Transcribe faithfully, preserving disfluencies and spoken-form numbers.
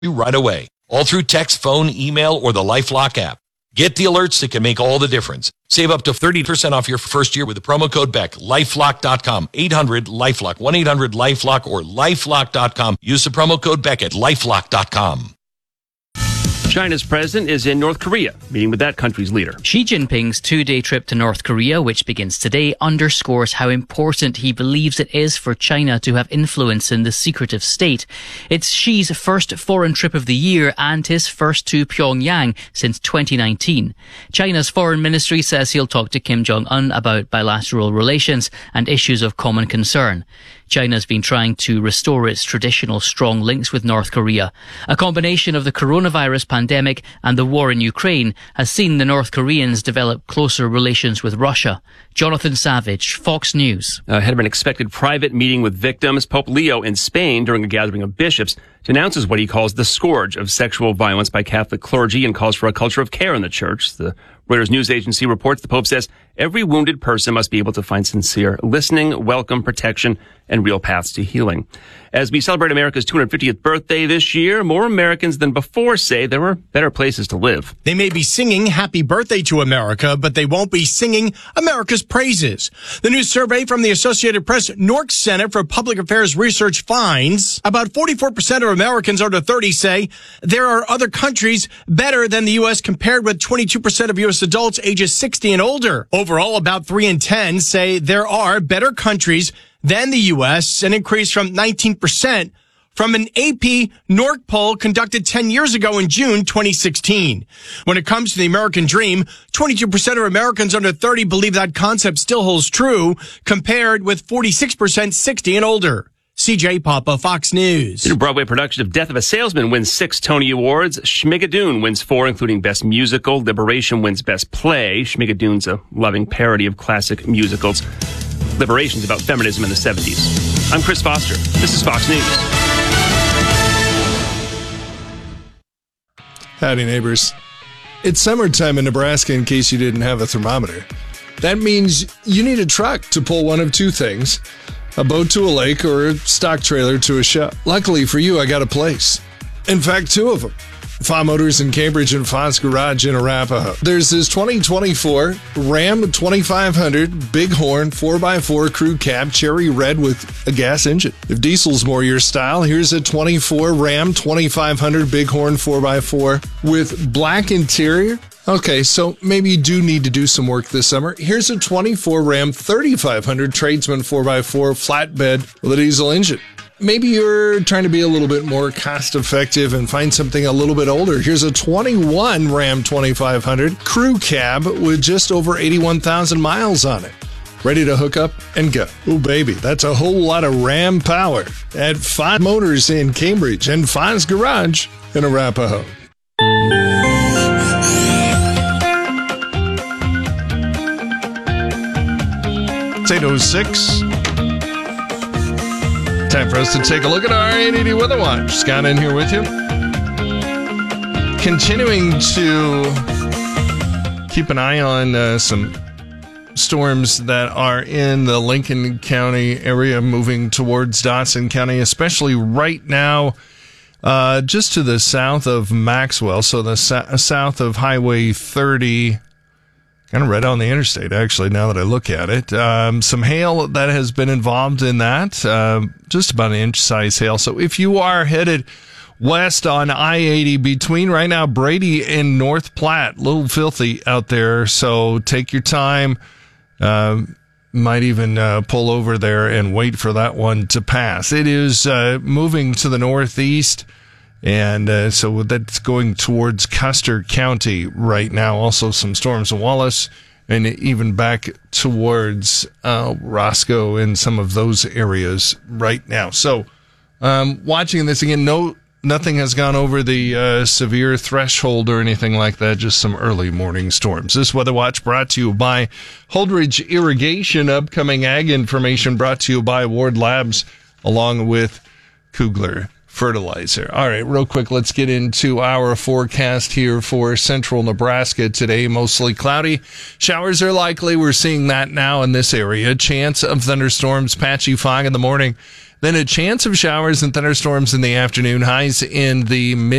you right away, all through text, phone, email, or the LifeLock app. Get the alerts that can make all the difference. Save up to thirty percent off your first year with the promo code Beck. lifelock dot com, eight hundred LifeLock, one eight hundred LifeLock, or lifelock dot com. Use the promo code Beck at lifelock dot com. China's president is in North Korea, meeting with that country's leader. Xi Jinping's two-day trip to North Korea, which begins today, underscores how important he believes it is for China to have influence in the secretive state. It's Xi's first foreign trip of the year and his first to Pyongyang since twenty nineteen. China's foreign ministry says he'll talk to Kim Jong-un about bilateral relations and issues of common concern. China's been trying to restore its traditional strong links with North Korea. A combination of the coronavirus pandemic and the war in Ukraine has seen the North Koreans develop closer relations with Russia. Jonathan Savage, Fox News. Ahead of an expected private meeting with victims, Pope Leo in Spain during a gathering of bishops denounces what he calls the scourge of sexual violence by Catholic clergy and calls for a culture of care in the church. The Reuters news agency reports the Pope says every wounded person must be able to find sincere listening, welcome, protection, and real paths to healing. As we celebrate America's two hundred fiftieth birthday this year, more Americans than before say there are better places to live. They may be singing Happy Birthday to America, but they won't be singing America's praises. The new survey from the Associated Press Newark Center for Public Affairs Research finds about forty-four percent of Americans under thirty say there are other countries better than the U S compared with twenty-two percent of U S adults ages sixty and older. Overall, about three in ten say there are better countries than the U S, an increase from nineteen percent from an A P Newark poll conducted ten years ago in June twenty sixteen. When it comes to the American dream, twenty-two percent of Americans under thirty believe that concept still holds true, compared with forty-six percent sixty and older. C J Papa, Fox News. The new Broadway production of Death of a Salesman wins six Tony Awards. Schmigadoon wins four, including Best Musical. Liberation wins Best Play. Schmigadoon's a loving parody of classic musicals. Liberation's about feminism in the seventies. I'm Chris Foster. This is Fox News. Howdy, neighbors. It's summertime in Nebraska, in case you didn't have a thermometer. That means you need a truck to pull one of two things: a boat to a lake or a stock trailer to a show. Luckily for you, I got a place. In fact, two of them. Fa Motors in Cambridge and Fa's Garage in Arapahoe. There's this twenty twenty-four Ram twenty-five hundred Bighorn four by four crew cab, cherry red with a gas engine. If diesel's more your style, here's a twenty-four Ram twenty-five hundred Bighorn four by four with black interior. Okay, so maybe you do need to do some work this summer. Here's a twenty-four Ram thirty-five hundred Tradesman four by four flatbed with a diesel engine. Maybe you're trying to be a little bit more cost effective and find something a little bit older. Here's a twenty-one Ram twenty-five hundred crew cab with just over eighty-one thousand miles on it. Ready to hook up and go. Oh, baby, that's a whole lot of Ram power at Fa Motors in Cambridge and Fa's Garage in Arapahoe. It's eight oh six. Time for us to take a look at our eight eighty Weather Watch. Scott in here with you. Continuing to keep an eye on uh, some storms that are in the Lincoln County area moving towards Dawson County, especially right now uh, just to the south of Maxwell, so the sa- south of Highway thirty. Kind of right on the interstate, actually, now that I look at it. Um, some hail that has been involved in that, uh, just about an inch-size hail. So if you are headed west on I eighty between right now Brady and North Platte, a little filthy out there, so take your time. Uh, might even uh, pull over there and wait for that one to pass. It is uh, moving to the northeast. And uh, so that's going towards Custer County right now. Also some storms in Wallace and even back towards uh, Roscoe and some of those areas right now. So um, watching this again, no, nothing has gone over the uh, severe threshold or anything like that, just some early morning storms. This Weather Watch brought to you by Holdridge Irrigation. Upcoming ag information brought to you by Ward Labs along with Kugler Fertilizer. All right, real quick, let's get into our forecast here for central Nebraska today. Mostly cloudy. Showers are likely. We're seeing that now in this area. Chance of thunderstorms, patchy fog in the morning. Then a chance of showers and thunderstorms in the afternoon, highs in the mid